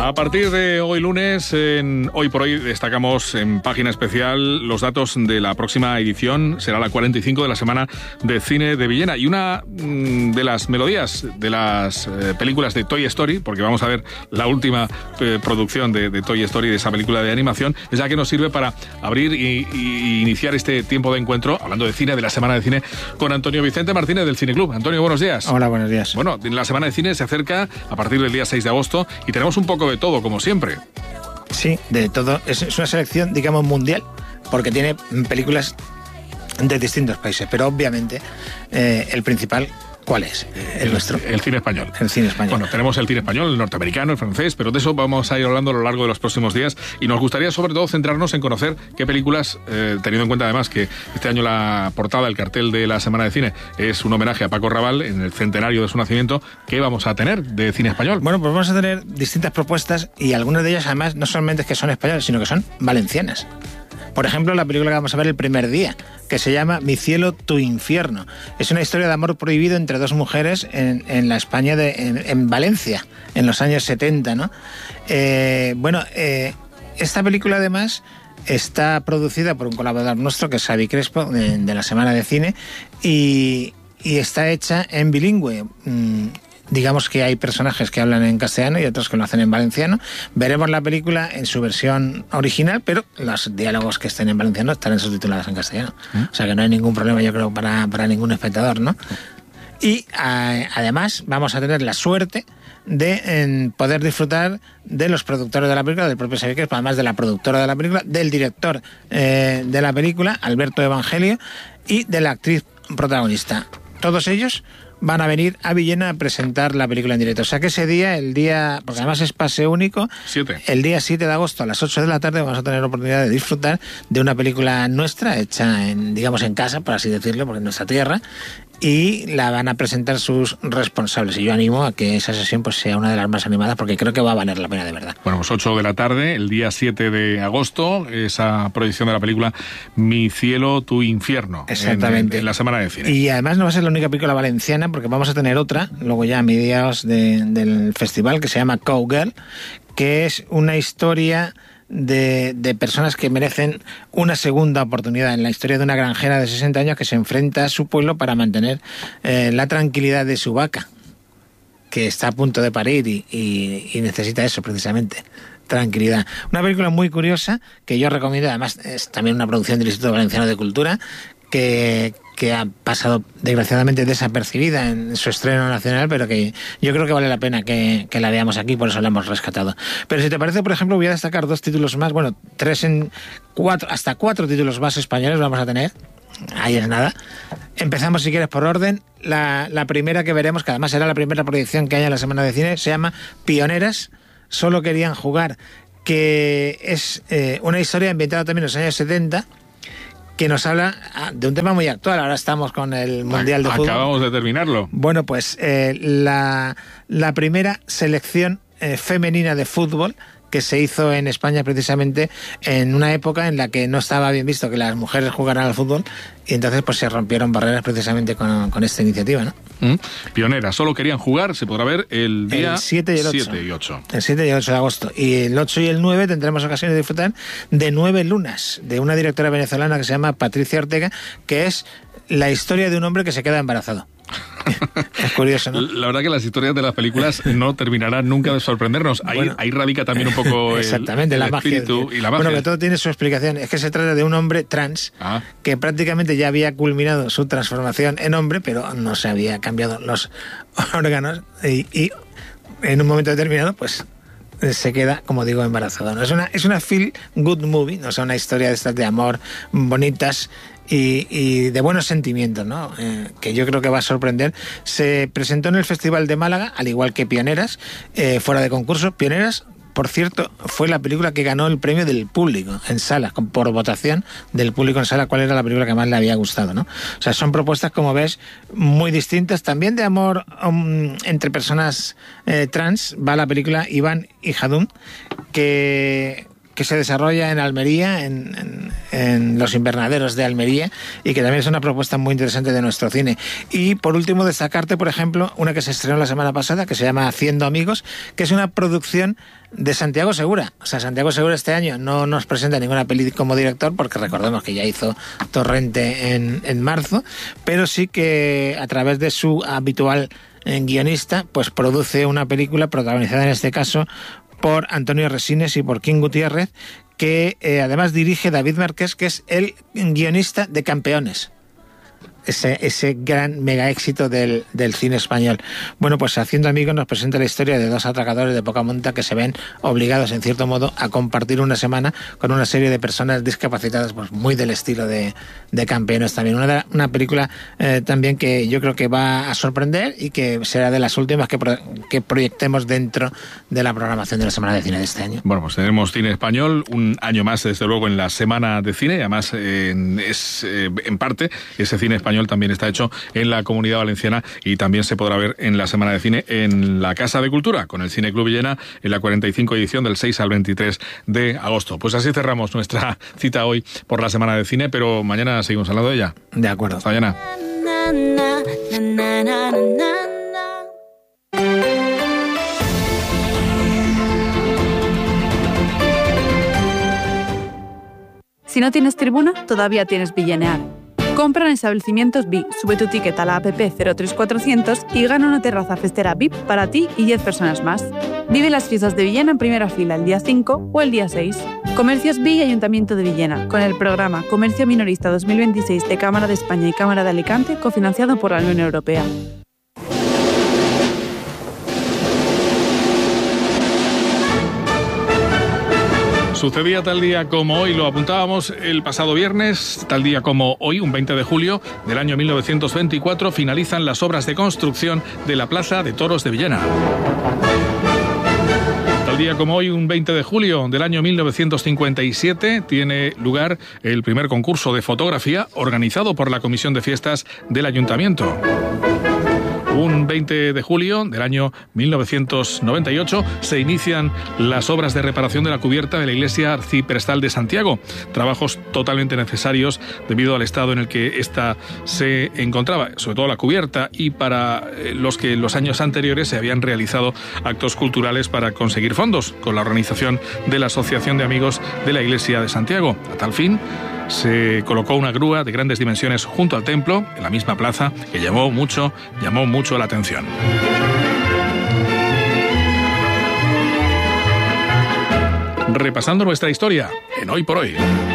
A partir de hoy lunes, en Hoy por Hoy, destacamos en página especial los datos de la próxima edición. Será la 45 de la Semana de Cine de Villena. Y una de las melodías de las películas de Toy Story, porque vamos a ver la última producción de Toy Story, de esa película de animación, es la que nos sirve para abrir y iniciar este tiempo de encuentro, hablando de cine, de la Semana de Cine, con Antonio Vicente Martínez del Cine Club. Antonio, buenos días. Hola, buenos días. Bueno, la Semana de Cine se acerca a partir del día 6 de agosto y tenemos un poco de todo, como siempre. Sí, de todo. Es una selección, digamos, mundial, porque tiene películas de distintos países, pero obviamente el principal, ¿cuál es? El nuestro. El cine español. El cine español. Bueno, tenemos el cine español, el norteamericano, el francés, pero de eso vamos a ir hablando a lo largo de los próximos días y nos gustaría sobre todo centrarnos en conocer qué películas, teniendo en cuenta además que este año la portada, el cartel de la Semana de Cine es un homenaje a Paco Raval en el centenario de su nacimiento. ¿Qué vamos a tener de cine español? Bueno, pues vamos a tener distintas propuestas y algunas de ellas además no solamente es que son españolas, sino que son valencianas. Por ejemplo, la película que vamos a ver el primer día, que se llama Mi cielo, tu infierno. Es una historia de amor prohibido entre dos mujeres en la España en Valencia, en los años 70, ¿no? Esta película además está producida por un colaborador nuestro, que es Xavi Crespo, de la Semana de Cine, y está hecha en bilingüe. Digamos que hay personajes que hablan en castellano y otros que lo hacen en valenciano. Veremos la película en su versión original, pero los diálogos que estén en valenciano estarán subtitulados en castellano. O sea que no hay ningún problema, yo creo, para ningún espectador, ¿no? Y además vamos a tener la suerte de poder disfrutar de los productores de la película, del propio Xavi Crespo, además de la productora de la película, del director de la película, Alberto Evangelio, y de la actriz protagonista. Todos ellos van a venir a Villena a presentar la película en directo. O sea que ese día, porque además es pase único, el día 7 de agosto a las 8 de la tarde vamos a tener la oportunidad de disfrutar de una película nuestra, hecha en casa, por así decirlo, porque en nuestra tierra, y la van a presentar sus responsables. Y yo animo a que esa sesión pues sea una de las más animadas, porque creo que va a valer la pena de verdad. Bueno, pues 8 de la tarde, el día 7 de agosto, esa proyección de la película Mi cielo, tu infierno. Exactamente. En la Semana de Cine. Y además no va a ser la única película valenciana, porque vamos a tener otra, luego ya a mediados del festival, que se llama Cowgirl, que es una historia de personas que merecen una segunda oportunidad, en la historia de una granjera de 60 años que se enfrenta a su pueblo para mantener la tranquilidad de su vaca, que está a punto de parir y necesita eso precisamente, tranquilidad. Una película muy curiosa que yo recomiendo, además es también una producción del Instituto Valenciano de Cultura, que ha pasado desgraciadamente desapercibida en su estreno nacional, pero que yo creo que vale la pena que la veamos aquí, por eso la hemos rescatado. Pero si te parece, por ejemplo, voy a destacar 2 títulos más, hasta 4 títulos más españoles vamos a tener. Ahí es nada. Empezamos, si quieres, por orden. La primera que veremos, que además será la primera proyección que haya en la Semana de Cine, se llama Pioneras, solo querían jugar, que es una historia ambientada también en los años 70, que nos habla de un tema muy actual. Ahora estamos con el Mundial de Fútbol. Acabamos de terminarlo. Bueno, pues la primera selección femenina de fútbol que se hizo en España precisamente en una época en la que no estaba bien visto que las mujeres jugaran al fútbol, y entonces pues se rompieron barreras precisamente con esta iniciativa, ¿no? Pionera, solo querían jugar, se podrá ver el día el 7 y el 8. 7 y 8. El 7 y el 8 de agosto. Y el 8 y el 9 tendremos ocasión de disfrutar de 9 lunas, de una directora venezolana que se llama Patricia Ortega, que es la historia de un hombre que se queda embarazado. Es curioso, ¿no? La verdad que las historias de las películas no terminarán nunca de sorprendernos. Ahí radica también un poco exactamente, el la espíritu magia. Y la magia. Bueno, que todo tiene su explicación. Es que se trata de un hombre trans que prácticamente ya había culminado su transformación en hombre, pero no se había cambiado los órganos y en un momento determinado pues se queda, como digo, embarazado, ¿no? Es una feel good movie, ¿no? O sea, una historia de estas de amor bonitas y de buenos sentimientos, ¿no? Que yo creo que va a sorprender. Se presentó en el Festival de Málaga, al igual que Pioneras, fuera de concurso. Pioneras, por cierto, fue la película que ganó el premio del público en sala, por votación del público en sala, cuál era la película que más le había gustado, ¿no? O sea, son propuestas, como ves, muy distintas, también de amor entre personas trans. Va la película Iván y Jadún, que que se desarrolla en Almería, en los invernaderos de Almería, y que también es una propuesta muy interesante de nuestro cine. Y por último, destacarte, por ejemplo, una que se estrenó la semana pasada, que se llama Haciendo Amigos, que es una producción de Santiago Segura. O sea, Santiago Segura este año no nos presenta ninguna peli como director, porque recordemos que ya hizo Torrente en marzo, pero sí que a través de su habitual guionista, pues produce una película protagonizada en este caso por Antonio Resines y por Kim Gutiérrez, que además dirige David Marqués, que es el guionista de Campeones. Ese gran mega éxito del cine español. Bueno, pues Haciendo Amigos nos presenta la historia de dos atracadores de poca monta que se ven obligados, en cierto modo, a compartir una semana con una serie de personas discapacitadas, pues muy del estilo de Campeones también. Una película también que yo creo que va a sorprender y que será de las últimas que proyectemos dentro de la programación de la Semana de Cine de este año. Bueno, pues tenemos cine español, un año más, desde luego, en la Semana de Cine. Además, en parte, ese cine español también está hecho en la Comunidad Valenciana y también se podrá ver en la Semana de Cine en la Casa de Cultura, con el Cine Club Villena, en la 45 edición del 6 al 23 de agosto. Pues así cerramos nuestra cita hoy por la Semana de Cine, pero mañana seguimos hablando de ella. De acuerdo. Hasta mañana. Si no tienes tribuna, todavía tienes Villenear. Compra en establecimientos VIP, sube tu ticket a la app 03400 y gana una terraza festera VIP para ti y 10 personas más. Vive las fiestas de Villena en primera fila el día 5 o el día 6. Comercios VIP y Ayuntamiento de Villena, con el programa Comercio Minorista 2026 de Cámara de España y Cámara de Alicante, cofinanciado por la Unión Europea. Sucedía tal día como hoy, lo apuntábamos el pasado viernes, tal día como hoy, un 20 de julio del año 1924, finalizan las obras de construcción de la Plaza de Toros de Villena. Tal día como hoy, un 20 de julio del año 1957, tiene lugar el primer concurso de fotografía organizado por la Comisión de Fiestas del Ayuntamiento. Un 20 de julio del año 1998 se inician las obras de reparación de la cubierta de la iglesia arciprestal de Santiago, trabajos totalmente necesarios debido al estado en el que ésta se encontraba, sobre todo la cubierta, y para los que los años anteriores se habían realizado actos culturales para conseguir fondos con la organización de la Asociación de Amigos de la Iglesia de Santiago. A tal fin, se colocó una grúa de grandes dimensiones junto al templo, en la misma plaza, que llamó mucho la atención. Repasando nuestra historia en Hoy por Hoy.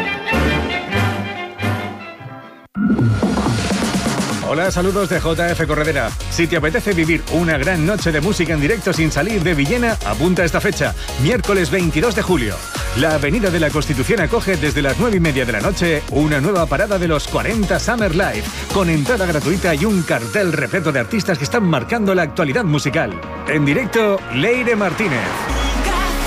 Hola, saludos de JF Corredera. Si te apetece vivir una gran noche de música en directo sin salir de Villena, apunta a esta fecha, miércoles 22 de julio. La Avenida de la Constitución acoge desde las 9:30 de la noche una nueva parada de los 40 Summer Live, con entrada gratuita y un cartel repleto de artistas que están marcando la actualidad musical. En directo, Leire Martínez.